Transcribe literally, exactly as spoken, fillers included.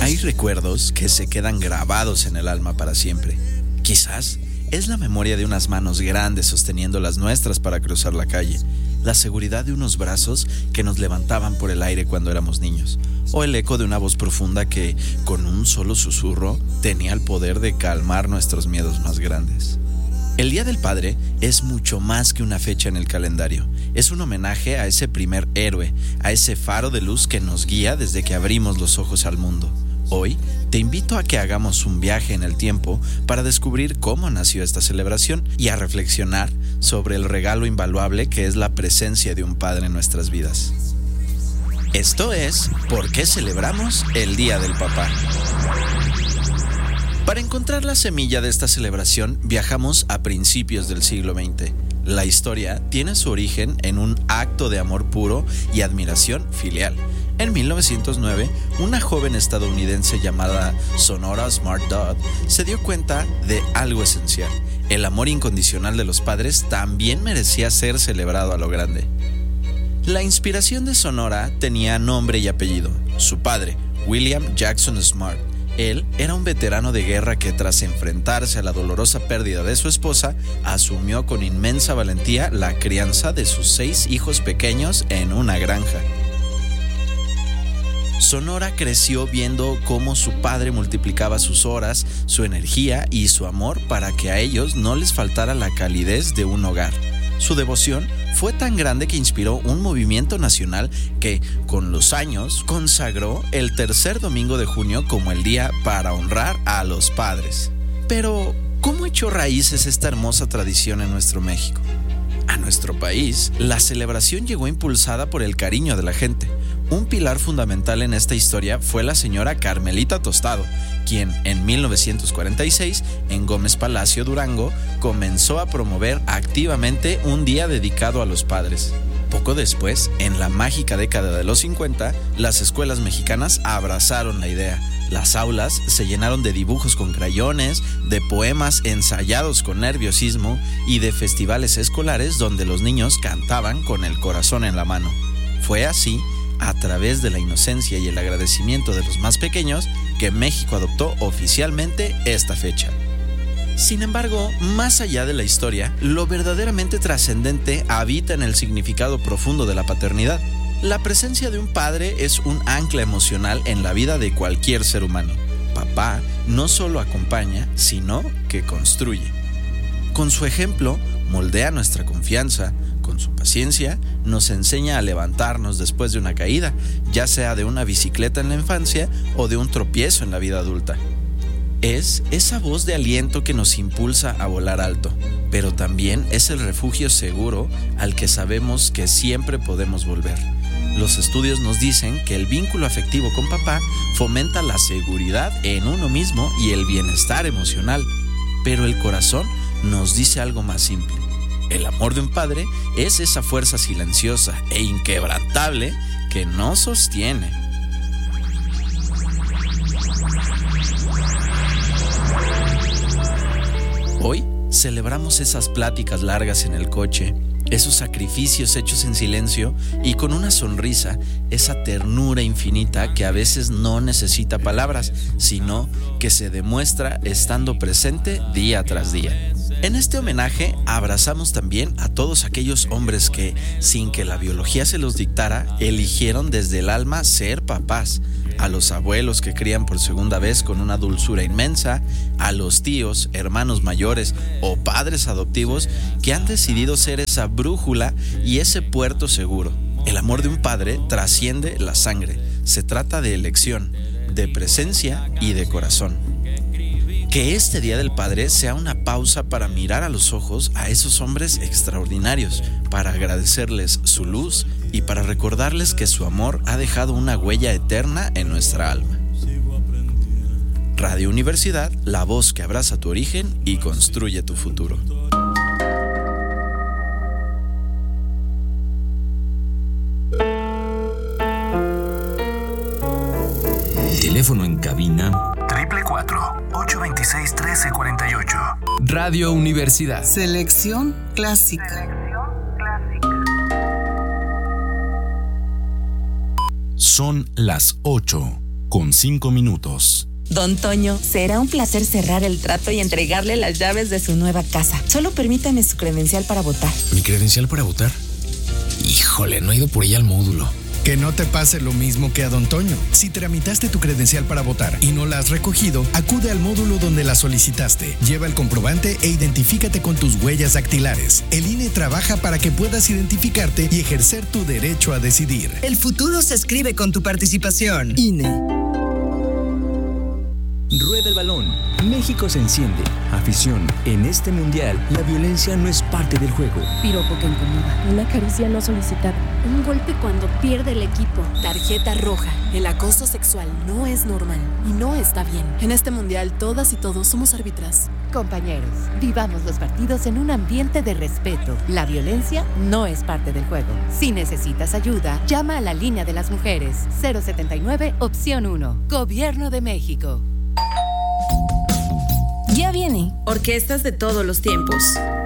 Hay recuerdos que se quedan grabados en el alma para siempre. Quizás es la memoria de unas manos grandes sosteniendo las nuestras para cruzar la calle, la seguridad de unos brazos que nos levantaban por el aire cuando éramos niños, o el eco de una voz profunda que, con un solo susurro, tenía el poder de calmar nuestros miedos más grandes. El Día del Padre es mucho más que una fecha en el calendario. Es un homenaje a ese primer héroe, a ese faro de luz que nos guía desde que abrimos los ojos al mundo. Hoy te invito a que hagamos un viaje en el tiempo para descubrir cómo nació esta celebración y a reflexionar sobre el regalo invaluable que es la presencia de un padre en nuestras vidas. Esto es ¿Por qué celebramos el Día del Papá? Para encontrar la semilla de esta celebración, viajamos a principios del siglo veinte. La historia tiene su origen en un acto de amor puro y admiración filial. En mil novecientos nueve, una joven estadounidense llamada Sonora Smart Dodd se dio cuenta de algo esencial. El amor incondicional de los padres también merecía ser celebrado a lo grande. La inspiración de Sonora tenía nombre y apellido. Su padre, William Jackson Smart. Él era un veterano de guerra que, tras enfrentarse a la dolorosa pérdida de su esposa, asumió con inmensa valentía la crianza de sus seis hijos pequeños en una granja. Sonora creció viendo cómo su padre multiplicaba sus horas, su energía y su amor para que a ellos no les faltara la calidez de un hogar. Su devoción fue tan grande que inspiró un movimiento nacional que, con los años, consagró el tercer domingo de junio como el día para honrar a los padres. Pero, ¿cómo echó raíces esta hermosa tradición en nuestro México? A nuestro país, la celebración llegó impulsada por el cariño de la gente. Un pilar fundamental en esta historia fue la señora Carmelita Tostado, quien en mil novecientos cuarenta y seis, en Gómez Palacio, Durango, comenzó a promover activamente un día dedicado a los padres. Poco después, en la mágica década de los cincuenta, las escuelas mexicanas abrazaron la idea. Las aulas se llenaron de dibujos con crayones, de poemas ensayados con nerviosismo y de festivales escolares donde los niños cantaban con el corazón en la mano. Fue así, a través de la inocencia y el agradecimiento de los más pequeños, que México adoptó oficialmente esta fecha. Sin embargo, más allá de la historia, lo verdaderamente trascendente habita en el significado profundo de la paternidad. La presencia de un padre es un ancla emocional en la vida de cualquier ser humano. Papá no solo acompaña, sino que construye. Con su ejemplo, moldea nuestra confianza. Con su paciencia, nos enseña a levantarnos después de una caída, ya sea de una bicicleta en la infancia o de un tropiezo en la vida adulta. Es esa voz de aliento que nos impulsa a volar alto, pero también es el refugio seguro al que sabemos que siempre podemos volver. Los estudios nos dicen que el vínculo afectivo con papá fomenta la seguridad en uno mismo y el bienestar emocional, pero el corazón nos dice algo más simple. El amor de un padre es esa fuerza silenciosa e inquebrantable que nos sostiene. Hoy celebramos esas pláticas largas en el coche, esos sacrificios hechos en silencio y con una sonrisa, esa ternura infinita que a veces no necesita palabras, sino que se demuestra estando presente día tras día. En este homenaje abrazamos también a todos aquellos hombres que, sin que la biología se los dictara, eligieron desde el alma ser papás, a los abuelos que crían por segunda vez con una dulzura inmensa, a los tíos, hermanos mayores o padres adoptivos que han decidido ser esa brújula y ese puerto seguro. El amor de un padre trasciende la sangre, se trata de elección, de presencia y de corazón. Que este Día del Padre sea una pausa para mirar a los ojos a esos hombres extraordinarios, para agradecerles su luz y para recordarles que su amor ha dejado una huella eterna en nuestra alma. Radio Universidad, la voz que abraza tu origen y construye tu futuro. Teléfono en cabina Triple cuatro, ocho veintiséis, trece cuarenta y ocho. Radio Universidad. Selección clásica. Son las ocho con cinco minutos. Don Toño, será un placer cerrar el trato y entregarle las llaves de su nueva casa. Solo permítame su credencial para votar. ¿Mi credencial para votar? Híjole, no he ido por ella al módulo. Que no te pase lo mismo que a Don Toño. Si tramitaste tu credencial para votar y no la has recogido, acude al módulo donde la solicitaste. Lleva el comprobante e identifícate con tus huellas dactilares. El I N E trabaja para que puedas identificarte y ejercer tu derecho a decidir. El futuro se escribe con tu participación. I N E. Rueda el balón. México se enciende. Afición. En este mundial, la violencia no es parte del juego. Piropo que incomoda. Una caricia no solicitada. Un golpe cuando pierde el equipo. Tarjeta roja. El acoso sexual no es normal y no está bien. En este mundial, todas y todos somos árbitras. Compañeros, vivamos los partidos en un ambiente de respeto. La violencia no es parte del juego. Si necesitas ayuda, llama a la línea de las mujeres. cero setenta y nueve, opción uno. Gobierno de México. Ya viene. Orquestas de todos los tiempos.